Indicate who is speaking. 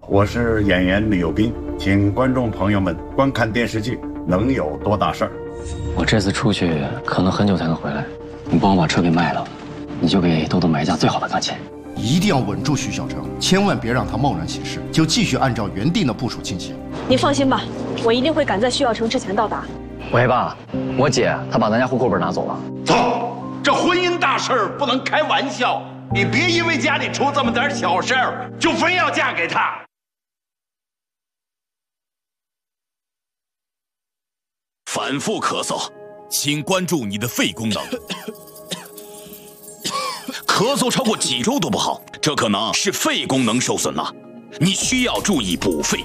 Speaker 1: 我是演员李幼斌，请观众朋友们观看电视剧《能有多大事儿》。
Speaker 2: 我这次出去可能很久才能回来，你帮我把车给卖了，你就给豆豆买一架最好的钢琴。
Speaker 3: 一定要稳住徐小成，千万别让他贸然行事，就继续按照原定的部署进行。
Speaker 4: 你放心吧，我一定会赶在徐小成之前到达。
Speaker 2: 喂，爸，我姐她把咱家户口本拿走了。
Speaker 5: 走，这婚姻大事儿不能开玩笑，你别因为家里出这么点小事儿，就非要嫁给他。
Speaker 6: 反复咳嗽，请关注你的肺功能。咳嗽超过几周都不好，这可能是肺功能受损了，你需要注意补肺。